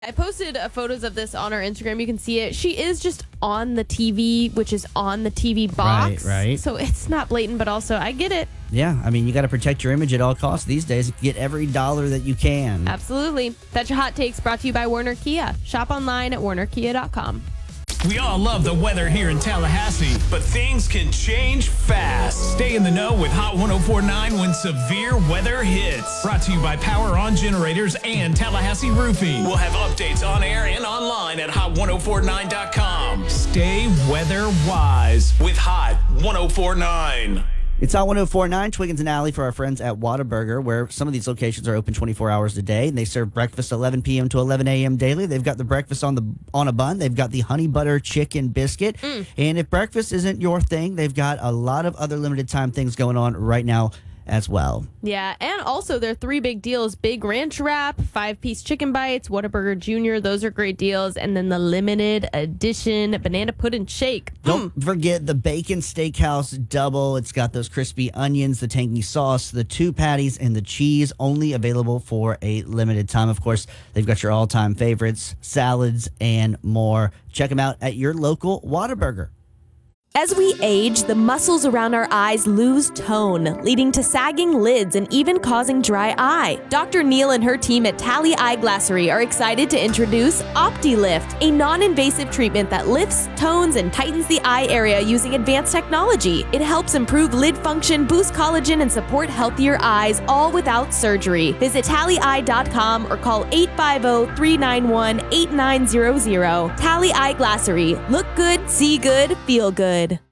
I posted photos of this on our Instagram. You can see it. She is just on the TV, which is on the TV box. Right. So it's not blatant, but also I get it. Yeah, I mean, you got to protect your image at all costs these days. Get every dollar that you can. Absolutely. That's your hot takes brought to you by Werner Kia. Shop online at wernerkia.com. We all love the weather here in Tallahassee, but things can change fast. Stay in the know with Hot 104.9 when severe weather hits. Brought to you by Power On Generators and Tallahassee Roofing. We'll have updates on air and online at hot1049.com. Stay weather wise with Hot 104.9. It's on 104.9 Twiggins and Alley for our friends at Whataburger, where some of these locations are open 24 hours a day, and they serve breakfast 11 p.m. to 11 a.m. daily. They've got the breakfast on a bun. They've got the honey butter chicken biscuit. And if breakfast isn't your thing, they've got a lot of other limited time things going on right now as well. Yeah, and also their 3 big deals: Big Ranch Wrap, 5-piece chicken bites, Whataburger Jr. Those are great deals. And then the limited edition banana pudding shake. Don't forget the bacon steakhouse double. It's got those crispy onions, the tangy sauce, the 2 patties, and the cheese, only available for a limited time. Of course, they've got your all-time favorites, salads, and more. Check them out at your local Whataburger. As we age, the muscles around our eyes lose tone, leading to sagging lids and even causing dry eye. Dr. Neal and her team at Tally Eyeglassery are excited to introduce OptiLift, a non-invasive treatment that lifts, tones, and tightens the eye area using advanced technology. It helps improve lid function, boost collagen, and support healthier eyes, all without surgery. Visit tallyeye.com or call 850-391-8900. Tally Eyeglassery. Look good, see good, feel good.